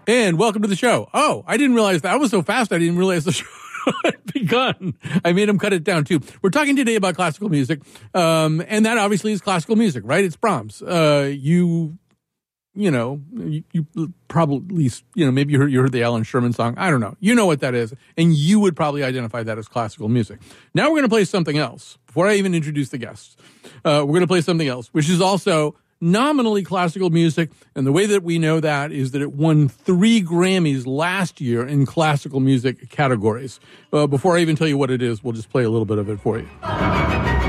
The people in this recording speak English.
And welcome to the show. Oh, I didn't realize that. I was so fast, I didn't realize the show had begun. I made him cut it down, too. We're talking today about classical music, and that obviously is classical music, right? It's Brahms. You probably, maybe you heard the Alan Sherman song. I don't know. You know what that is, and you would probably identify that as classical music. Now we're going to play something else. Before I even introduce the guests, we're going to play something else, which is also nominally classical music, and the way that we know that is that it won 3 Grammys last year in classical music categories. Before I even tell you what it is, we'll just play a little bit of it for you.